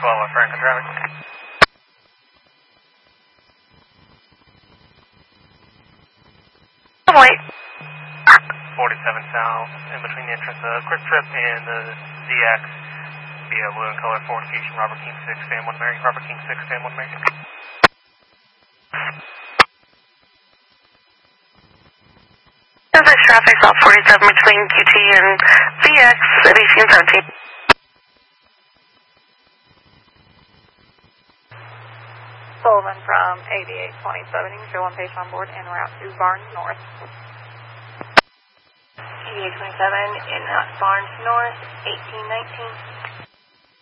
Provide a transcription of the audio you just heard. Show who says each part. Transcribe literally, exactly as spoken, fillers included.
Speaker 1: twelve on Franklin traffic.
Speaker 2: Wait.
Speaker 1: forty-seven south, in between the entrance of Quick Trip and the Z X. Be a blue and color Ford Fusion, Robert King six, San Juan Mary. Robert King six, San Juan Mary.
Speaker 2: There's traffic off forty-seven between Q T and V X at eighteen seventeen.
Speaker 3: Sullivan from eighty-eight twenty-seven, show one patient on board en route to Barnes North.
Speaker 4: eighty-eight twenty-seven in Barnes North, eighteen nineteen.